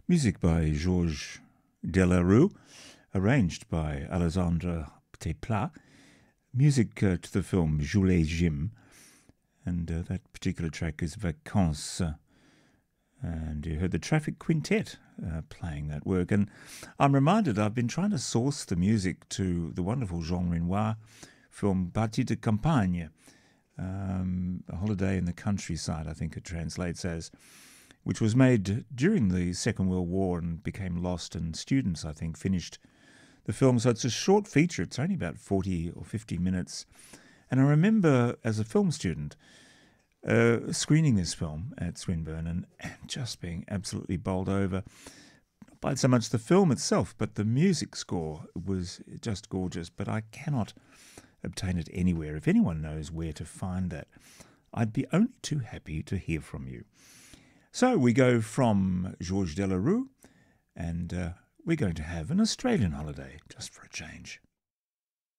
Music by Georges Delerue, arranged by Alexandre Desplat. Music to the film Jules Jim, and that particular track is Vacances. And you heard the Traffic Quintet playing that work. And I'm reminded I've been trying to source the music to the wonderful Jean Renoir film Partie de Campagne, A Holiday in the Countryside, I think it translates as, which was made during the Second World War and became lost, and students, I think, finished the film. So it's a short feature. It's only about 40 or 50 minutes. And I remember as a film student screening this film at Swinburne and just being absolutely bowled over, not by so much the film itself, but the music score was just gorgeous. But I cannot obtain it anywhere. If anyone knows where to find that, I'd be only too happy to hear from you. So we go from Georges Delerue, and we're going to have an Australian holiday just for a change.